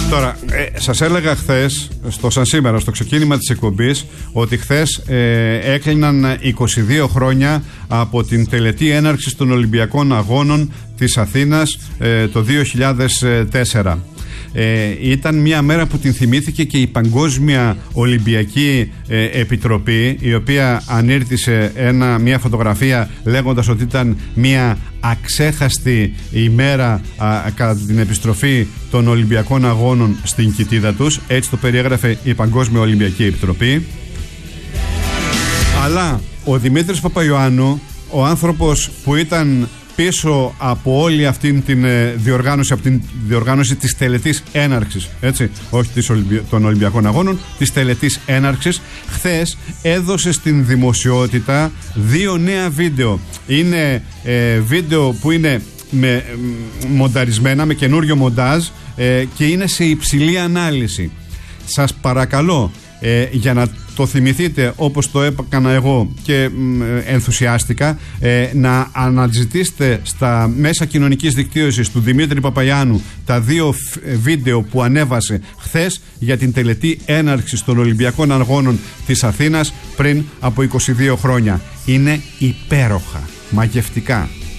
Τώρα, σας έλεγα χθες, σαν σήμερα, στο ξεκίνημα της εκπομπής, ότι χθες έκλειναν 22 χρόνια από την τελετή έναρξης των Ολυμπιακών Αγώνων της Αθήνας το 2004. Ήταν μια μέρα που την θυμήθηκε και η Παγκόσμια Ολυμπιακή Επιτροπή, η οποία ανήρτησε μια φωτογραφία λέγοντας ότι ήταν μια αξέχαστη ημέρα κατά την επιστροφή των Ολυμπιακών Αγώνων στην κοιτίδα τους. Έτσι το περιέγραφε η Παγκόσμια Ολυμπιακή Επιτροπή. Αλλά ο Δημήτρης Παπαϊωάννου, ο άνθρωπος που ήταν πίσω από όλη αυτή την διοργάνωση, από την διοργάνωση της τελετής έναρξης, έτσι, όχι των Ολυμπιακών Αγώνων, της τελετής έναρξης, χθες έδωσε στην δημοσιότητα 2 νέα βίντεο. Είναι βίντεο που είναι μονταρισμένα, με καινούριο μοντάζ, και είναι σε υψηλή ανάλυση. Σας παρακαλώ, για να το θυμηθείτε όπως το έκανα εγώ και ενθουσιάστηκα, να αναζητήσετε στα μέσα κοινωνικής δικτύωσης του Δημήτρη Παπαϊωάννου τα 2 βίντεο που ανέβασε χθες για την τελετή έναρξης των Ολυμπιακών Αγώνων της Αθήνας πριν από 22 χρόνια. Είναι υπέροχα, μαγευτικά.